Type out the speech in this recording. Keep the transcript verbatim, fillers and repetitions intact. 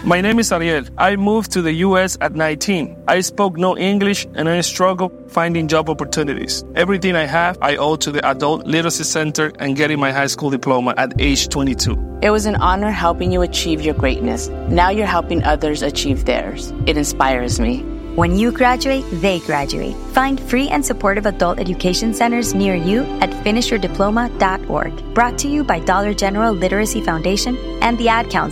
My name is Ariel. I moved to the U S at nineteen. I spoke no English and I struggled finding job opportunities. Everything I have, I owe to the Adult Literacy Center and getting my high school diploma at age twenty-two. It was an honor helping you achieve your greatness. Now you're helping others achieve theirs. It inspires me. When you graduate, they graduate. Find free and supportive adult education centers near you at finish your diploma dot org. Brought to you by Dollar General Literacy Foundation and the Ad Council.